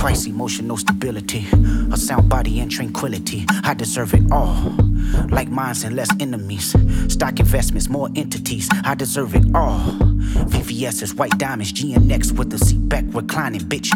twice emotional stability, a sound body and tranquility. I deserve it all, like minds and less enemies. Stock investments, more entities. I deserve it all. VVS's white diamonds, GNX with the seat back reclining, bitch.